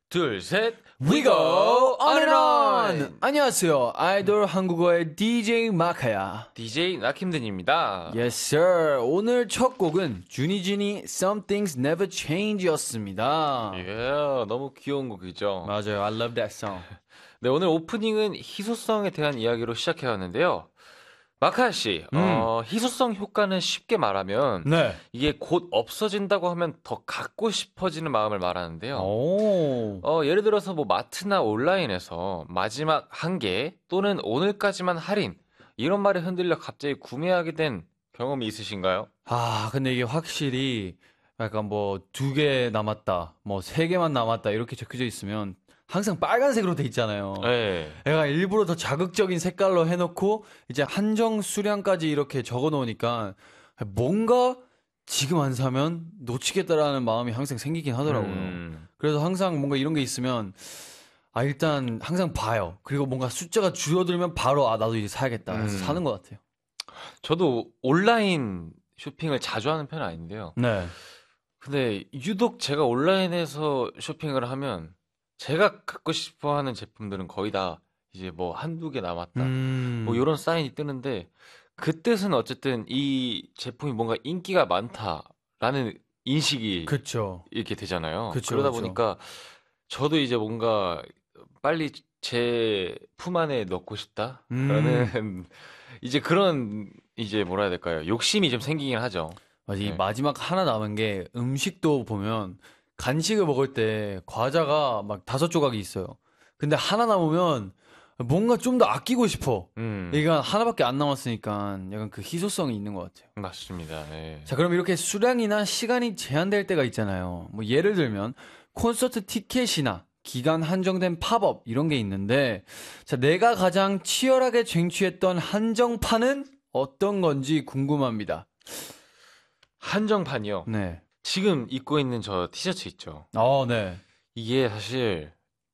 둘, 셋, We go on and on! 안녕하세요. 아이돌 한국어의 DJ 마카야. DJ 나킴든입니다. Yes, sir. 오늘 첫 곡은 주니준이 Some Things Never Change 였습니다. 예, 너무 귀여운 곡이죠. 맞아요. I love that song. 네, 오늘 오프닝은 희소성에 대한 이야기로 시작해왔는데요. 마카야 씨, 희소성 효과는 쉽게 말하면 네. 이게 곧 없어진다고 하면 더 갖고 싶어지는 마음을 말하는데요. 오. 예를 들어서 뭐 마트나 온라인에서 마지막 한 개 또는 오늘까지만 할인 이런 말에 흔들려 갑자기 구매하게 된 경험이 있으신가요? 근데 이게 확실히 약간 뭐 2개 남았다, 뭐 3개만 남았다 이렇게 적혀져 있으면 항상 빨간색으로 돼 있잖아요. 네. 내가 일부러 더 자극적인 색깔로 해놓고 이제 한정 수량까지 이렇게 적어 놓으니까 뭔가 지금 안 사면 놓치겠다라는 마음이 항상 생기긴 하더라고요. 그래서 항상 뭔가 이런 게 있으면 일단 항상 봐요. 그리고 뭔가 숫자가 줄어들면 바로 나도 이제 사야겠다 해서 사는 것 같아요. 저도 온라인 쇼핑을 자주 하는 편은 아닌데요. 네. 근데 유독 제가 온라인에서 쇼핑을 하면 제가 갖고 싶어 하는 제품들은 거의 다 이제 뭐 한두 개 남았다. 뭐 이런 사인이 뜨는데 그 뜻은 어쨌든 이 제품이 뭔가 인기가 많다라는 인식이 그쵸. 이렇게 되잖아요. 그쵸, 그러다 그쵸. 보니까 저도 이제 뭔가 빨리 제 품 안에 넣고 싶다라는 이제 그런 이제 뭐라 해야 될까요? 욕심이 좀 생기긴 하죠. 맞아, 이 네. 마지막 하나 남은 게 음식도 보면 간식을 먹을 때 과자가 막 5조각이 있어요. 근데 하나 남으면 뭔가 좀 더 아끼고 싶어. 이거 하나밖에 안 남았으니까 약간 그 희소성이 있는 것 같아요. 맞습니다. 네. 자, 그럼 이렇게 수량이나 시간이 제한될 때가 있잖아요. 뭐 예를 들면 콘서트 티켓이나 기간 한정된 팝업 이런 게 있는데, 자, 내가 가장 치열하게 쟁취했던 한정판은 어떤 건지 궁금합니다. 한정판이요. 네. 지금 입고 있는 저 티셔츠 있죠. 네. 이게 사실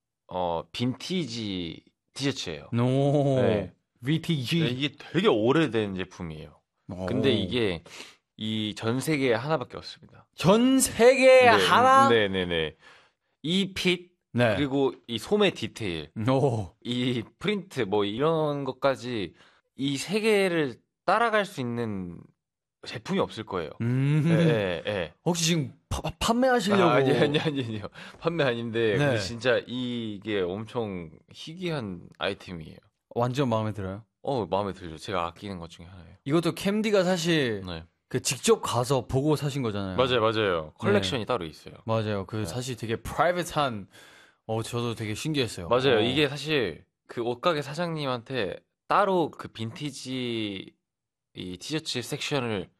빈티지 티셔츠예요. 노. 네. VTG. 이게 되게 오래된 제품이에요. 근데 오. 이게 이 전 세계에 하나밖에 없습니다. 전 세계에 하나? 네네네. 이 핏, 네. 그리고 이 소매 디테일, 오. 이 프린트, 뭐 이런 것까지 이 세계를 따라갈 수 있는 제품이 없을 거예요. 예, 예. 혹시 지금 판매하시려고? 아니요. 판매 아닌데, 네. 근데 진짜 이게 엄청 희귀한 아이템이에요. 완전 마음에 들어요? 마음에 들죠. 제가 아끼는 것 중에 하나예요. 이것도 캠디가 사실 네. 그 직접 가서 보고 사신 거잖아요. 맞아요. 컬렉션이 따로 있어요. 맞아요. 그 네. 사실 되게 프라이빗한, 저도 되게 신기했어요. 맞아요. 이게 사실 그 옷가게 사장님한테 따로 그 빈티지 이 티셔츠 섹션을